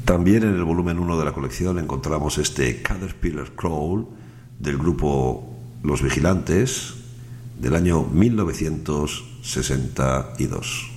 También en el volumen 1 de la colección encontramos este Caterpillar Crawl del grupo Los Vigilantes del año 1962.